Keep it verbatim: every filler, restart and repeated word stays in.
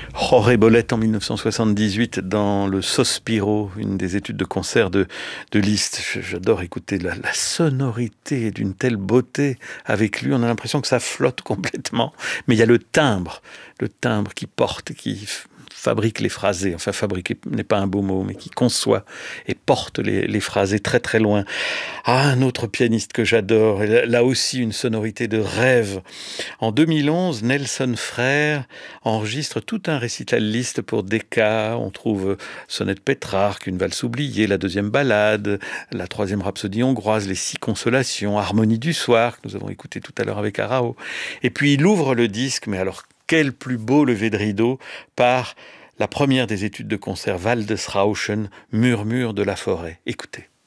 Jorge Bolette en mille neuf cent soixante-dix-huit dans le Sospiro, une des études de concert de, de Liszt. J'adore écouter la, la sonorité d'une telle beauté avec lui. On a l'impression que ça flotte complètement. Mais il y a le timbre, le timbre qui porte, qui fabrique les phrasés. Enfin, fabriquer n'est pas un beau mot, mais qui conçoit et porte les, les phrasés très très loin. Ah, un autre pianiste que j'adore, et là aussi une sonorité de rêve. En deux mille onze, Nelson Frère enregistre tout un récital Liszt pour Decca. On trouve Sonnette Pétrarque, une valse oubliée, la deuxième ballade, la troisième rhapsodie hongroise, les six consolations, Harmonie du soir, que nous avons écouté tout à l'heure avec Arao. Et puis il ouvre le disque, mais alors quel plus beau lever de rideau par la première des études de concert Waldesrauschen, Murmure de la forêt. Écoutez.